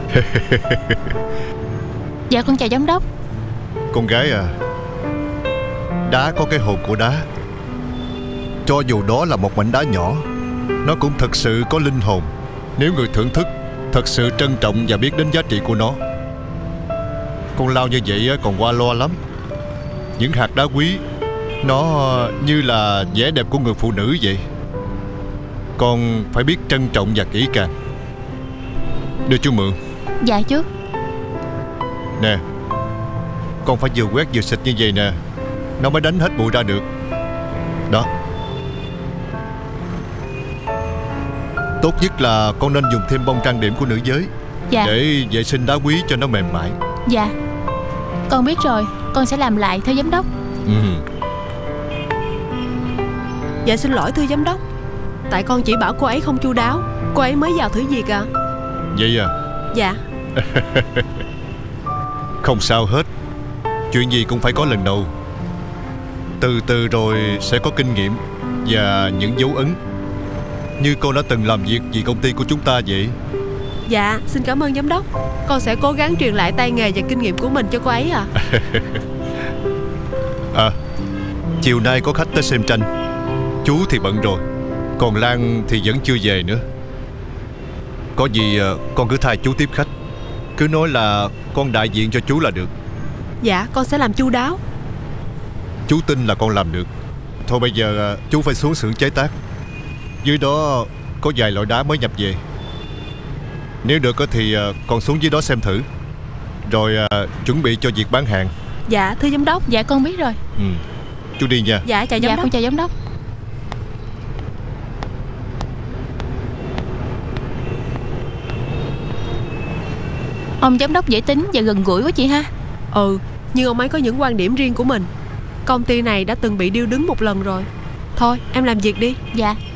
Dạ con chào giám đốc. Con gái à, đá có cái hồn của đá. Cho dù đó là một mảnh đá nhỏ, nó cũng thật sự có linh hồn. Nếu người thưởng thức thật sự trân trọng và biết đến giá trị của nó. Con lau như vậy còn qua loa lắm. Những hạt đá quý, nó như là vẻ đẹp của người phụ nữ vậy. Con phải biết trân trọng và kỹ càng. Đưa chú mượn. Dạ chú. Nè, con phải vừa quét vừa xịt như vậy nè, nó mới đánh hết bụi ra được. Đó. Tốt nhất là con nên dùng thêm bông trang điểm của nữ giới. Dạ. Để vệ sinh đá quý cho nó mềm mại. Dạ con biết rồi, con sẽ làm lại thưa giám đốc. Dạ xin lỗi thưa giám đốc, tại con chỉ bảo cô ấy không chu đáo. Cô ấy mới vào thử việc à. Vậy à? Dạ. Không sao hết. Chuyện gì cũng phải có lần đầu. Từ từ rồi sẽ có kinh nghiệm và những dấu ấn. Như con đã từng làm việc vì công ty của chúng ta vậy. Dạ xin cảm ơn giám đốc. Con sẽ cố gắng truyền lại tay nghề và kinh nghiệm của mình cho cô ấy à. À, chiều nay có khách tới xem tranh. Chú thì bận rồi, còn Lan thì vẫn chưa về nữa. Có gì con cứ thay chú tiếp khách. Cứ nói là con đại diện cho chú là được. Dạ con sẽ làm chu đáo. Chú tin là con làm được. Thôi bây giờ chú phải xuống xưởng chế tác. Dưới đó có vài loại đá mới nhập về. Nếu được thì con xuống dưới đó xem thử, rồi chuẩn bị cho việc bán hàng. Dạ thưa giám đốc. Dạ con biết rồi. Chú đi nha. Dạ chào giám Dạ đốc. con chào giám đốc. Ông giám đốc dễ tính và gần gũi quá chị ha. Ừ, nhưng ông ấy có những quan điểm riêng của mình. Công ty này đã từng bị điêu đứng một lần rồi. Thôi em làm việc đi. Dạ.